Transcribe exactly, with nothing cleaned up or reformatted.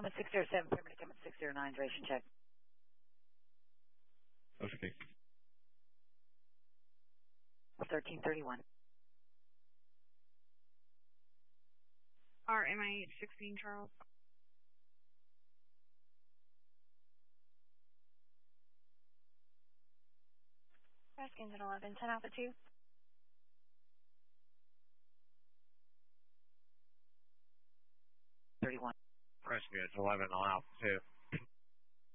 I'm at six zero seven, permit to come at six zero nine, duration check. Okay. thirteen thirty-one. R M I H sixteen, Charles. Redskins at eleven, ten Alpha two. thirty-one. Redskins eleven on Alpha two.